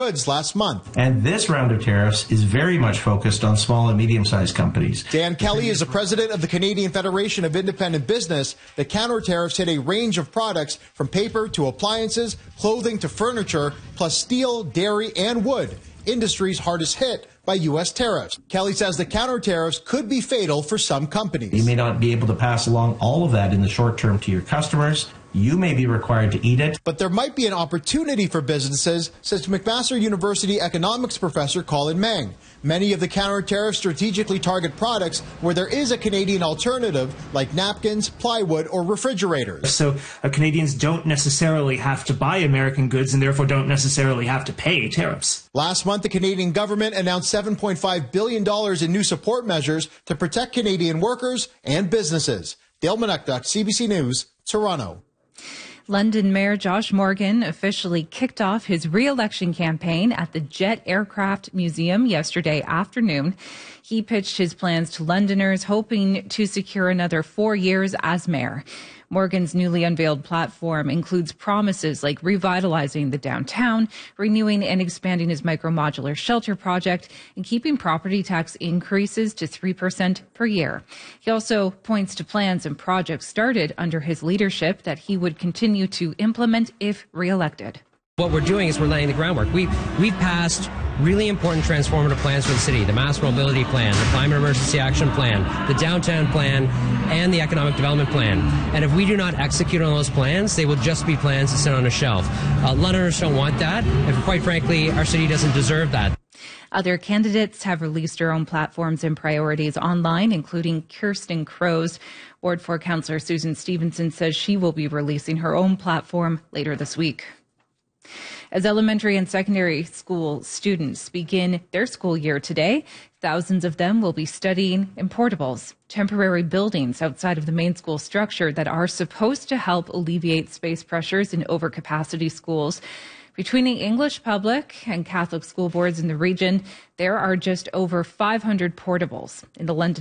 goods last month. And this round of tariffs is very much focused on small and medium-sized companies. Dan Kelly is the president of the Canadian Federation of Independent Business. The counter tariffs hit a range of products from paper to appliances, clothing to furniture, plus steel, dairy, and wood, industries hardest hit by U.S. tariffs. Kelly says the counter tariffs could be fatal for some companies. You may not be able to pass along all of that in the short term to your customers. You may be required to eat it. But there might be an opportunity for businesses, says McMaster University economics professor Colin Mang. Many of the counter tariffs strategically target products where there is a Canadian alternative, like napkins, plywood, or refrigerators. So Canadians don't necessarily have to buy American goods and therefore don't necessarily have to pay tariffs. Last month, the Canadian government announced $7.5 billion in new support measures to protect Canadian workers and businesses. Dale Manukduk, CBC News, Toronto. London Mayor Josh Morgan officially kicked off his re-election campaign at the Jet Aircraft Museum yesterday afternoon. He pitched his plans to Londoners, hoping to secure another 4 years as mayor. Morgan's newly unveiled platform includes promises like revitalizing the downtown, renewing and expanding his micro-modular shelter project, and keeping property tax increases to 3% per year. He also points to plans and projects started under his leadership that he would continue to implement if reelected. What we're doing is we're laying the groundwork. We've passed really important transformative plans for the city: the Mass Mobility Plan, the Climate Emergency Action Plan, the Downtown Plan, and the Economic Development Plan. And if we do not execute on those plans, they will just be plans that sit on a shelf. Londoners don't want that, and quite frankly, our city doesn't deserve that. Other candidates have released their own platforms and priorities online, including Kirsten Crow's. Ward 4 Councillor Susan Stevenson says she will be releasing her own platform later this week. As elementary and secondary school students begin their school year today, thousands of them will be studying in portables, temporary buildings outside of the main school structure that are supposed to help alleviate space pressures in overcapacity schools. Between the English public and Catholic school boards in the region, there are just over 500 portables in the London